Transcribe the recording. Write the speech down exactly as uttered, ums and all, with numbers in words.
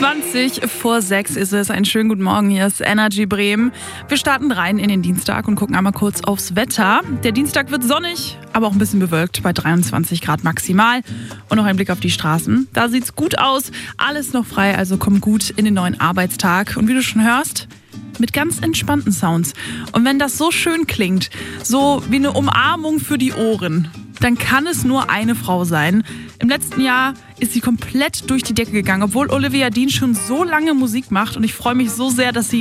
zwanzig vor sechs ist es. Einen schönen guten Morgen, hier ist Energy Bremen. Wir starten rein in den Dienstag und gucken einmal kurz aufs Wetter. Der Dienstag wird sonnig, aber auch ein bisschen bewölkt bei dreiundzwanzig Grad maximal. Und noch ein Blick auf die Straßen. Da sieht's gut aus, alles noch frei, also komm gut in den neuen Arbeitstag. Und wie du schon hörst, mit ganz entspannten Sounds. Und wenn das so schön klingt, so wie eine Umarmung für die Ohren, dann kann es nur eine Frau sein. Im letzten Jahr ist sie komplett durch die Decke gegangen, obwohl Olivia Dean schon so lange Musik macht. Und ich freue mich so sehr, dass sie